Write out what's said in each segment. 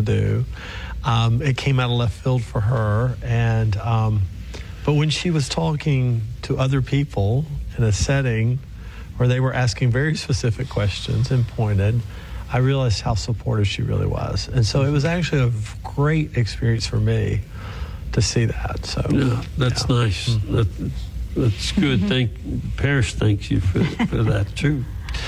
to do. It came out of left field for her, and but when she was talking to other people in a setting where they were asking very specific questions and pointed, I realized how supportive she really was. And so it was actually a great experience for me to see that. So yeah, that's nice. Mm-hmm. That's good. Parish thanks you for that too.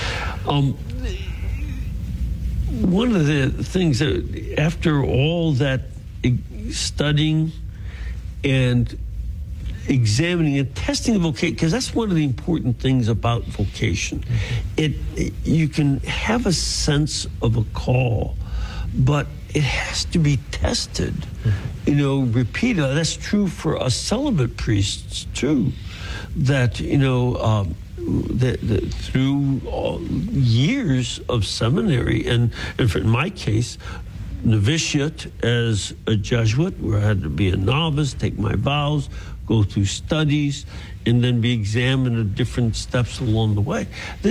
One of the things that after all that studying and examining and testing the vocation, because that's one of the important things about vocation. You can have a sense of a call, but it has to be tested, repeated. That's true for us celibate priests too, that, that through years of seminary, and in my case, novitiate as a Jesuit, where I had to be a novice, take my vows, go through studies, and then be examined at different steps along the way.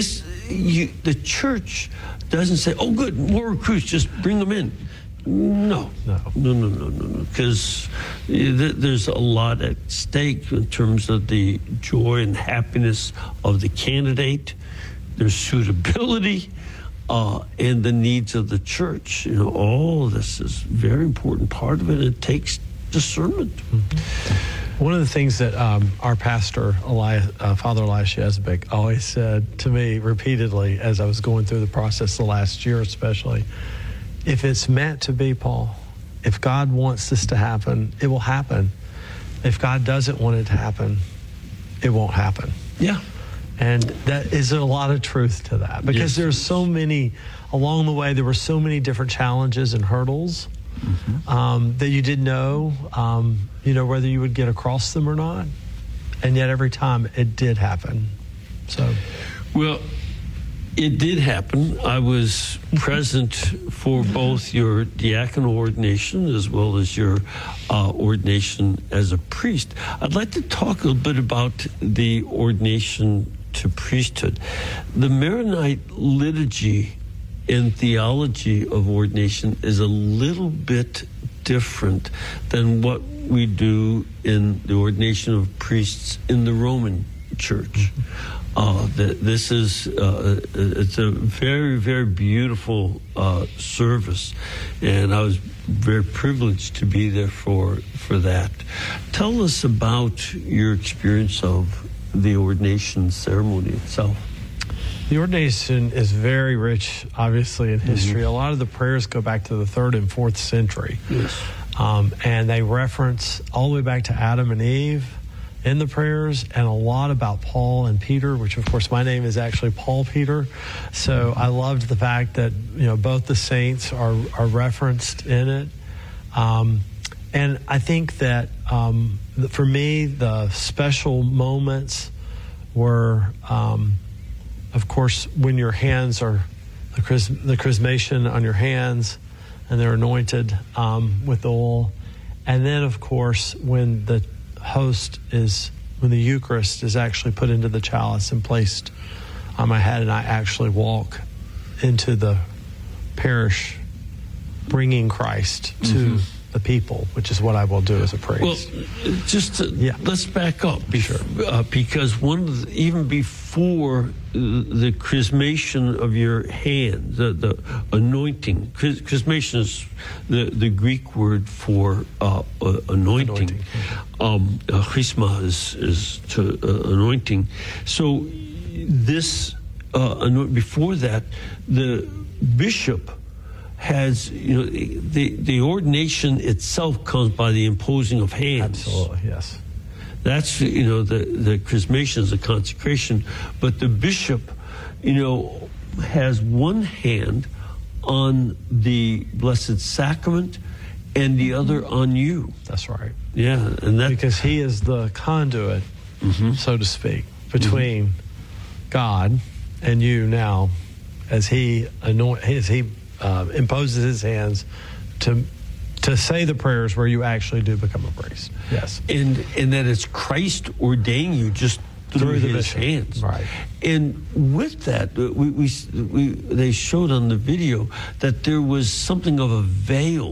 The church doesn't say, "Oh, good, more recruits, just bring them in." No, because there's a lot at stake in terms of the joy and happiness of the candidate, their suitability, and the needs of the church. All of this is a very important part of it. It takes discernment. Mm-hmm. One of the things that our pastor, Father Elias Shesbeck, always said to me repeatedly as I was going through the process the last year especially, if it's meant to be, Paul, if God wants this to happen, it will happen. If God doesn't want it to happen, it won't happen. Yeah. And that is a lot of truth to that, because there's so many, along the way, there were so many different challenges and hurdles that you didn't know, whether you would get across them or not. And yet every time it did happen. So, well, it did happen. I was present for both your diaconal ordination as well as your ordination as a priest. I'd like to talk a little bit about the ordination to priesthood. The Maronite liturgy and theology of ordination is a little bit different than what we do in the ordination of priests in the Roman Church. This is it's a very, very beautiful service, and I was very privileged to be there for that. Tell us about your experience of the ordination ceremony itself. The ordination is very rich, obviously, in history. A lot of the prayers go back to the 3rd and 4th century. Yes. And they reference all the way back to Adam and Eve in the prayers, and a lot about Paul and Peter, which, of course, my name is actually Paul Peter. So I loved the fact that, both the saints are referenced in it. And I think that, for me, the special moments were, of course, when your hands are, the chrismation on your hands, and they're anointed with oil. And then, of course, when the Eucharist is actually put into the chalice and placed on my head, and I actually walk into the parish bringing Christ to the people, which is what I will do as a priest. Well, let's back up, because even before the chrismation of your hand, the anointing, chrismation is the Greek word for anointing. Chrisma is to anointing. So this before that, the bishop has, the ordination itself comes by the imposing of hands. Absolutely, yes. That's, the chrismation is a consecration, but the bishop, has one hand on the Blessed Sacrament and the other on you. That's right. Yeah, and that because he is the conduit, so to speak, between God and you now, as he imposes his hands to say the prayers where you actually do become a priest. Yes. And that it's Christ ordaining you just through his hands. Right. And with that, they showed on the video that there was something of a veil